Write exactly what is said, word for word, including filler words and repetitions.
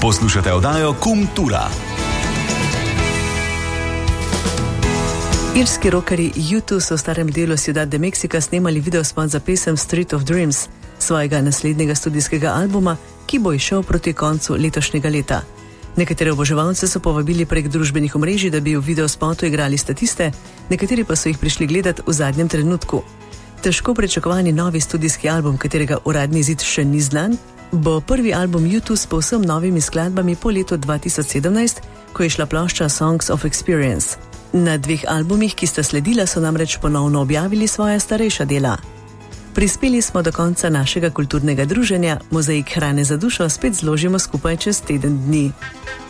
Poslušate oddajo Kultura. Irski rockerji U dva so v starem delu Ciudad de Mexica snemali videospot za pesem Street of Dreams, svojega naslednjega studijskega albuma, ki bo izšel proti koncu letošnjega leta. Nekatere oboževalce so povabili prek družbenih omrežij, da bi v videospotu igrali statiste, nekateri pa so jih prišli gledat v zadnjem trenutku. Težko pričakovani novi studijski album, katerega uradni izid še ni znan, bo prvi album U dva s povsem novimi skladbami po letu dva tisoč sedemnajst, ko je šla plošča Songs of Experience. Na dveh albumih, ki sta sledila, so namreč ponovno objavili svoja starejša dela. Prispeli smo do konca našega kulturnega druženja, mozaik hrane za dušo spet zložimo skupaj čez teden dni.